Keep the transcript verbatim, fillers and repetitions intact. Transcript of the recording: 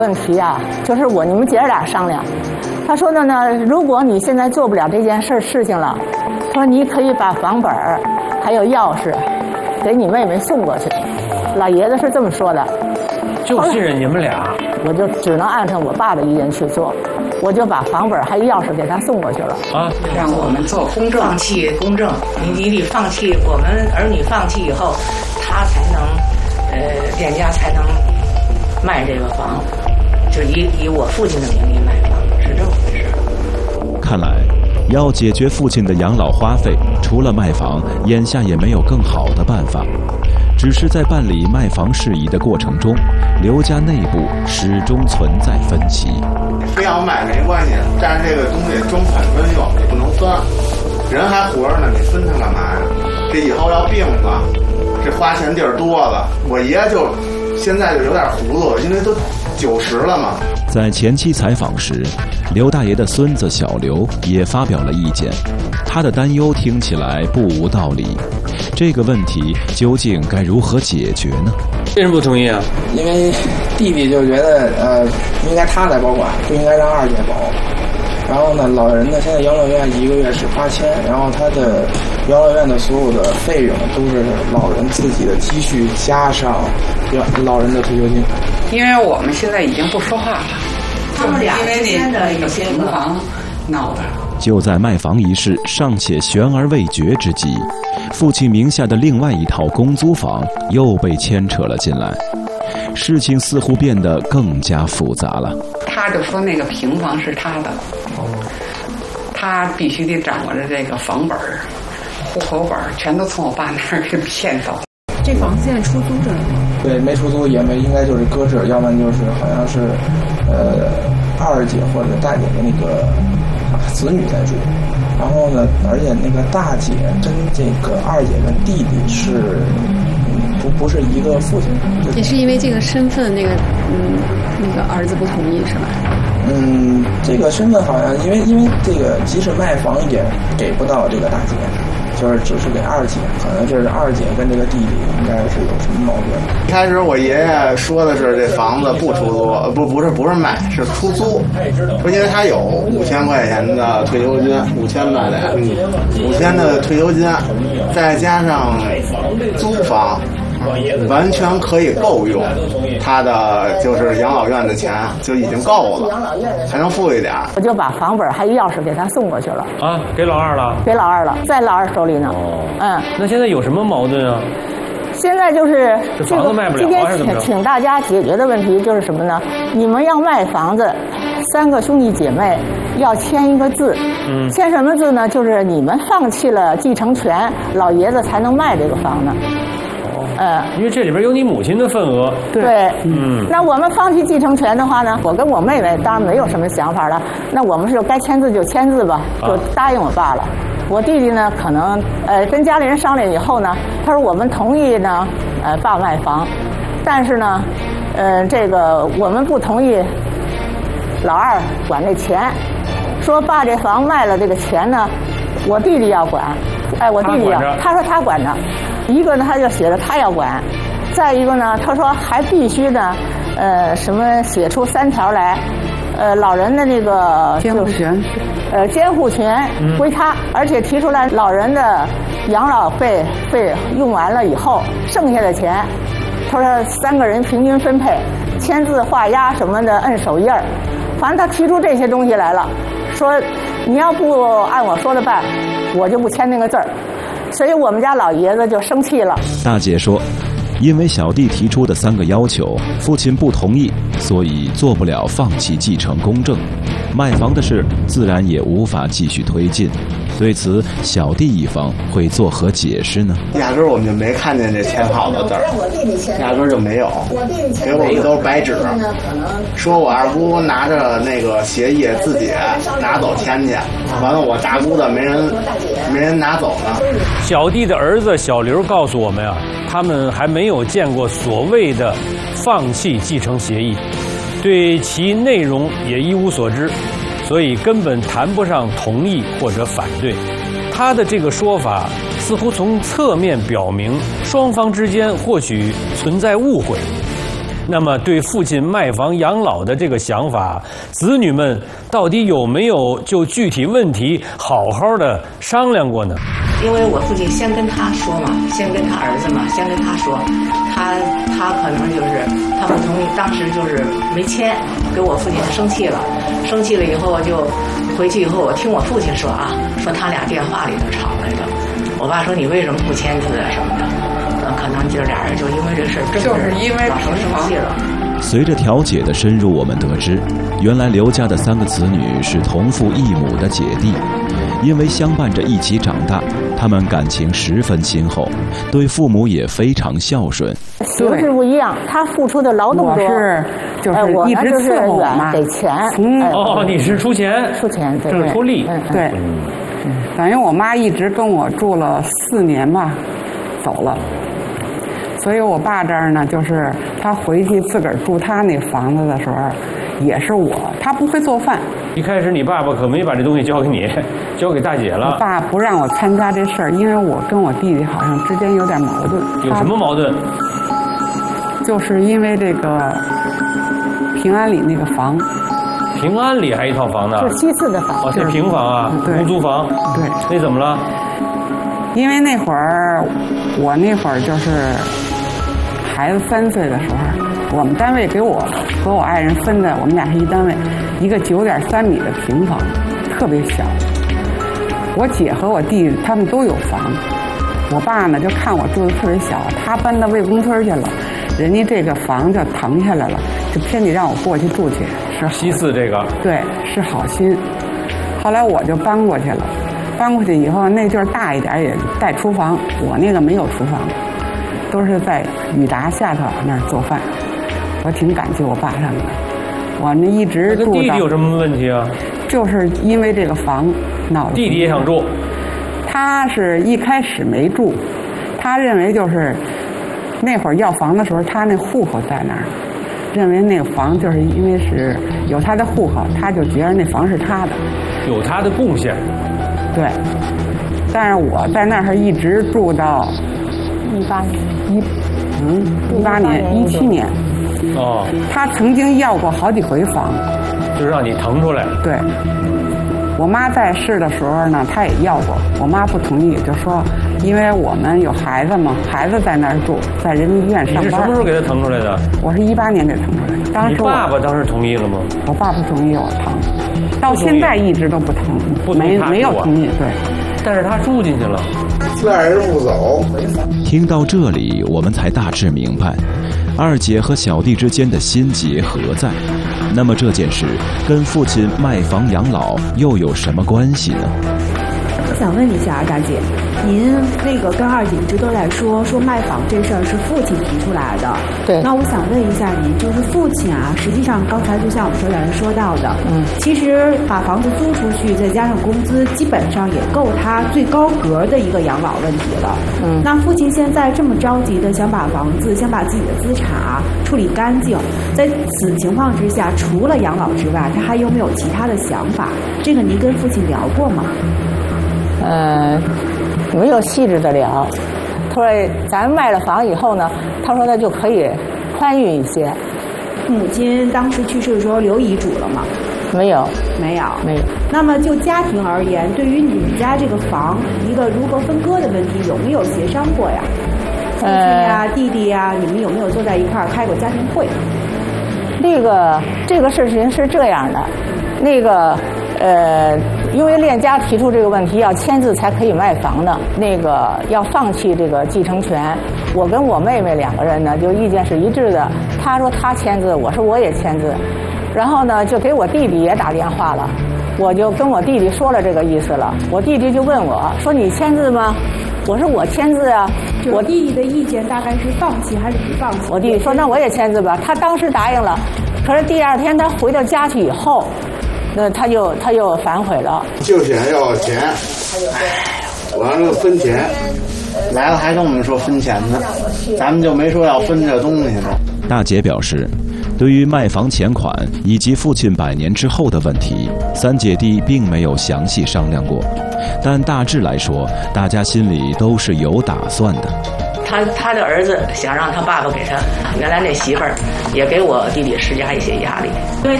问题啊，就是我你们姐儿俩商量，他说的呢，如果你现在做不了这件事事情了，他说你可以把房本儿还有钥匙给你妹妹送过去。老爷子是这么说的， 就信任你们俩， 我就只能按照我爸的意见去做，我就把房本儿还有钥匙给他送过去了。 啊， 让我们做公正，放弃公正，你你得放弃，我们儿女放弃以后，他才能，呃，店家才能卖这个房。就以以我父亲的名义买房，是这么回事。 看来，要解决父亲的养老花费，除了卖房，眼下也没有更好的办法。只是在办理卖房事宜的过程中，刘家内部始终存在分歧。 非要卖没关系，但是这个东西专款专用，你不能分。人还活着呢，你分它干嘛呀？这以后要病了，这花钱地儿多了。我爷就现在就有点糊涂，因为都九十了嘛。 在前期采访时，刘大爷的孙子小刘也发表了意见，他的担忧听起来不无道理。这个问题究竟该如何解决呢？ 为什么不同意啊？ 因为弟弟就觉得，呃，应该他来保管，不应该让二姐保。然后呢，老人呢，现在养老院一个月是八千，然后他的养老院的所有的费用都是老人自己的积蓄加上老人的退休金。 因为我们现在已经不说话了，他们俩之间的那个平房闹的。 就在卖房一事尚且悬而未决之际，父亲名下的另外一套公租房又被牵扯了进来，事情似乎变得更加复杂了。 他就说那个平房是他的，他必须得掌握着这个房本儿、户口本儿，全都从我爸那儿给骗走。 这房子现在出租着呢？ 对，没出租也没，应该就是搁置，要不然就是好像是，呃，二姐或者大姐的那个子女在住。然后呢，而且那个大姐跟这个二姐跟弟弟是，嗯，不不是一个父亲。 也是因为这个身份，那个嗯，那个儿子不同意是吧？ 嗯，这个身份好像因为因为这个即使卖房也给不到这个大姐。就是只是给二姐，可能这是二姐跟这个弟弟应该是有什么矛盾。 一开始我爷爷说的是这房子不出租，不不是不是卖，是出租。说因为他有五千块钱的退休金，五千吧得，五千的退休金，再加上租房，完全可以够用他的就是养老院的钱就已经够了，还能富一点。 我就把房本还有钥匙给他送过去了。 啊，给老二了？ 给老二了，在老二手里呢。 哦， 嗯。 那现在有什么矛盾啊？ 现在就是这房子卖不了， 今天请请大家解决的问题就是什么呢？你们要卖房子，三个兄弟姐妹要签一个字。嗯。签什么字呢？就是你们放弃了继承权，老爷子才能卖这个房子。呃， 因为这里边有你母亲的份额。 对， 嗯。 那我们放弃继承权的话呢，我跟我妹妹当然没有什么想法了。那我们是该签字就签字吧，就答应我爸了。啊、我弟弟呢，可能呃跟家里人商量以后呢，他说我们同意呢，呃爸卖房，但是呢，呃这个我们不同意老二管这钱，说爸这房卖了这个钱呢，我弟弟要管。哎，我弟弟要，他说他管着。一个呢，他就写着他要管；再一个呢，他说还必须呢，呃，什么写出三条来，呃，老人的那个监护权， 呃，监护权归他，嗯、而且提出来老人的养老费费用完了以后，剩下的钱，他说三个人平均分配，签字画押什么的，摁手印儿，反正他提出这些东西来了，说你要不按我说的办，我就不签那个字儿。所以我们家老爷子就生气了。 大姐说，因为小弟提出的三个要求，父亲不同意，所以做不了放弃继承公证，卖房的事自然也无法继续推进。对此，小弟一方会作何解释呢？ 压根儿我们就没看见这签好的字儿，压根儿就没有，给我们都是白纸。说我二姑拿着那个协议自己拿走签去，完了我大姑的没人没人拿走呢。 小弟的儿子小刘告诉我们啊，他们还没有见过所谓的放弃继承协议，对其内容也一无所知。所以根本谈不上同意或者反对。他的这个说法似乎从侧面表明双方之间或许存在误会。 那么，对父亲卖房养老的这个想法，子女们到底有没有就具体问题好好的商量过呢？ 因为我父亲先跟他说嘛，先跟他儿子嘛，先跟他说，他他可能就是他不同意，当时就是没签，给我父亲生气了，生气了以后我就回去以后，我听我父亲说啊，说他俩电话里头吵来着。我爸说你为什么不签字啊什么的，呃，可能就俩人就因为这事儿， 就是因为老生生气了。 随着调解的深入，我们得知，原来刘家的三个子女是同父异母的姐弟，因为相伴着一起长大，他们感情十分亲厚，对父母也非常孝顺。 形式不一样，他付出的劳动多， 我是就是哎我一直呢就是伺候我妈， 给钱， 从哎哦，你是出钱， 出钱，对这是出力， 嗯对，等于我妈一直跟我住了四年吧，走了。所以我爸这儿呢，就是他回去自个儿住他那房子的时候，也是我，他不会做饭。 一开始你爸爸可没把这东西交给你，交给大姐了。 我爸不让我参加这事儿，因为我跟我弟弟好像之间有点矛盾。 有什么矛盾？ 就是因为这个平安里那个房。 平安里还一套房呢？ 是西四的房。 哦，是平房啊， 对公租房。 对。 那怎么了？ 因为那会儿，我那会儿就是孩子三岁的时候，我们单位给我和我爱人分的，我们俩是一单位，一个九点三米的平房，特别小。我姐和我弟他们都有房，我爸呢就看我住的特别小，他搬到魏公村去了，人家这个房就腾下来了，就偏得让我过去住去，是西四这个对，是好心。后来我就搬过去了。搬过去以后，那地儿大一点，也带厨房。我那个没有厨房，都是在雨闸下头那儿做饭。我挺感激我爸他们的。我那一直住到。 弟弟有什么问题啊？ 就是因为这个房闹的。 弟弟也想住。 他是一开始没住，他认为就是那会儿要房的时候，他那户口在那儿，认为那个房就是因为是有他的户口，他就觉得那房是他的， 有他的贡献。 对，但是我在那儿一直住到一八年， 一嗯一八年一七年。 哦。 他曾经要过好几回房， 就是让你腾出来。 对。我妈在世的时候呢，她也要过，我妈不同意，就说因为我们有孩子嘛，孩子在那儿住，在人民医院上班。 你是什么时候给他腾出来的？ 我是一八年给腾出来的。当时你爸爸当时同意了吗？ 我爸不同意我腾，到现在一直都不同意， 不没没有同意，对。 但是他住进去了， 赖着不走。 听到这里，我们才大致明白，二姐和小弟之间的心结何在。那么这件事跟父亲卖房养老又有什么关系呢？ 我想问一下大姐，您那个跟二姐一直都在说说卖房这事儿是父亲提出来的， 对。 那我想问一下您，就是父亲啊，实际上刚才就像我们车两人说到的，嗯，其实把房子租出去，再加上工资，基本上也够他最高格的一个养老问题了。嗯，那父亲现在这么着急的想把房子，想把自己的资产啊处理干净，在此情况之下，除了养老之外，他还有没有其他的想法？这个您跟父亲聊过吗？ 呃，没有细致的聊。他说咱卖了房以后呢，他说他就可以宽裕一些。 母亲当时去世的时候留遗嘱了吗？ 没有， 没有， 没有。 那么就家庭而言，对于你们家这个房一个如何分割的问题，有没有协商过呀？父亲呀、弟弟呀，你们有没有坐在一块儿开过家庭会？ 那个这个事情是这样的，那个呃，因为链家提出这个问题，要签字才可以卖房的，那个要放弃这个继承权。我跟我妹妹两个人呢，就意见是一致的。她说她签字，我说我也签字。然后呢，就给我弟弟也打电话了，我就跟我弟弟说了这个意思了。我弟弟就问我说：“你签字吗？”我说：“我签字啊。” 我弟弟的意见大概是放弃还是不放弃？ 我弟弟说：“那我也签字吧。”他当时答应了，可是第二天他回到家去以后，那他就他就反悔了， 就想要钱，完了分钱，来了还跟我们说分钱呢，咱们就没说要分这东西呢。 大姐表示，对于卖房钱款以及父亲百年之后的问题，三姐弟并没有详细商量过，但大致来说，大家心里都是有打算的。 他他的儿子想让他爸爸给他原来那媳妇儿也给我弟弟施加一些压力。 对，